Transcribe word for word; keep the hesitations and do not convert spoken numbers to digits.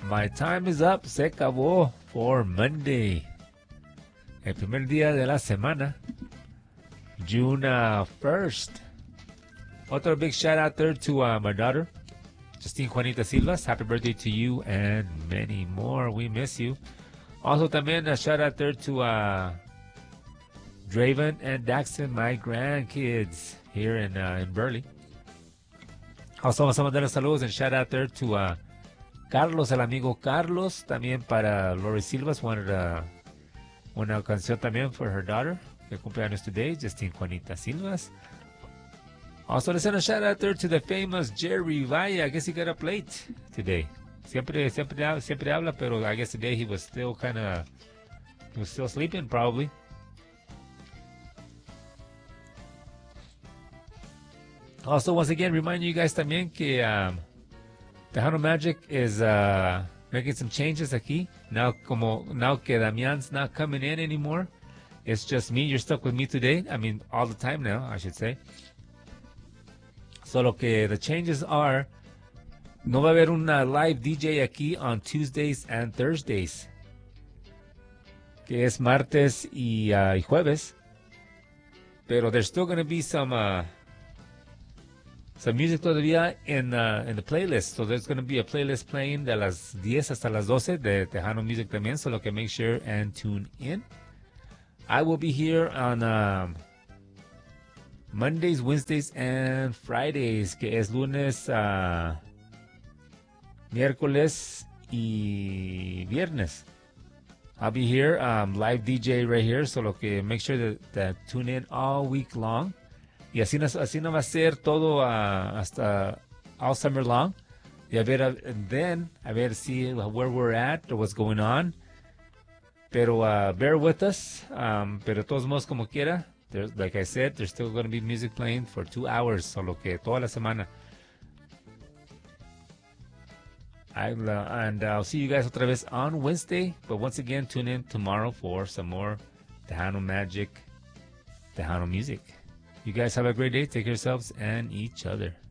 My time is up. Se acabó for Monday. El primer día de la semana. June uh, first. Otro big shout out there to uh, my daughter, Justine Juanita Silvas. Happy birthday to you and many more. We miss you. Also también a shout out there to uh, Draven and Daxton, my grandkids here in uh, in Burley. Also vamos a mandar saludos and shout out there to uh, Carlos, el amigo Carlos. También para Lori Silvas, wanted uh, una canción también for her daughter, que cumpleaños today, Justine Juanita Silvas. Also, let's send a shout out there to the famous Jerry Valle. I guess he got up late today. Siempre, siempre, siempre habla, pero I guess today he was still kind of, he was still sleeping probably. Also, once again, remind you guys también que um, Tejano Magic is uh, making some changes aquí. Now, como now que Damian's not coming in anymore, it's just me. You're stuck with me today. I mean, all the time now, I should say. So lo que the changes are, no va a haber una live D J aquí on Tuesdays and Thursdays, que es martes y, uh, y jueves. Pero there's still going to be some uh, some music todavía in, uh, in the playlist. So there's going to be a playlist playing de las diez hasta las doce de Tejano Music también. So lo que make sure and tune in. I will be here on um, Mondays, Wednesdays, and Fridays, que es lunes, uh, miércoles y viernes. I'll be here, um, live D J right here, so lo que make sure that, that tune in all week long. Y así no, así no va a ser todo uh, hasta all summer long. Y a ver, uh, and then, a ver see where we're at or what's going on. Pero uh, bear with us. Um, pero de todos modos, como quiera. There's, like I said, there's still going to be music playing for two hours, solo que toda la semana. I'll, uh, and I'll see you guys otra vez on Wednesday. But once again, tune in tomorrow for some more Tejano Magic, Tejano music. You guys have a great day. Take care of yourselves and each other.